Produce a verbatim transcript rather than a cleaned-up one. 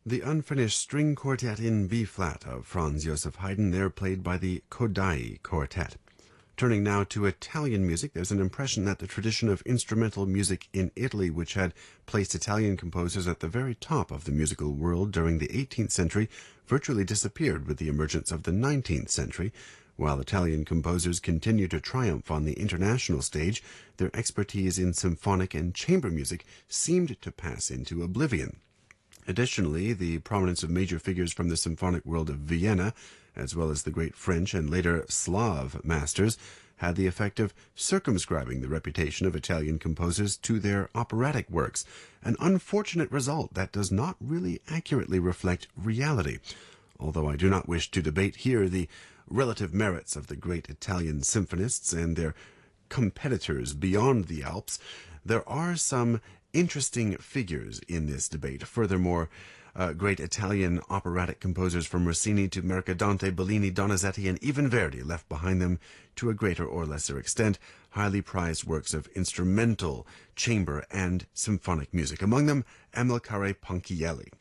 The unfinished string quartet in B-flat of Franz Joseph Haydn, there played by the Kodály Quartet. Turning now to Italian music, there's an impression that the tradition of instrumental music in Italy, which had placed Italian composers at the very top of the musical world during the eighteenth century, virtually disappeared with the emergence of the nineteenth century. While Italian composers continue to triumph on the international stage, their expertise in symphonic and chamber music seemed to pass into oblivion. Additionally, the prominence of major figures from the symphonic world of Vienna, as well as the great French and later Slav masters, had the effect of circumscribing the reputation of Italian composers to their operatic works, an unfortunate result that does not really accurately reflect reality. Although I do not wish to debate here the relative merits of the great Italian symphonists and their competitors beyond the Alps, there are some interesting figures in this debate. Furthermore, uh, great Italian operatic composers from Rossini to Mercadante, Bellini, Donizetti, and even Verdi left behind them, to a greater or lesser extent, highly prized works of instrumental, chamber, and symphonic music. Among them, Amilcare Ponchielli.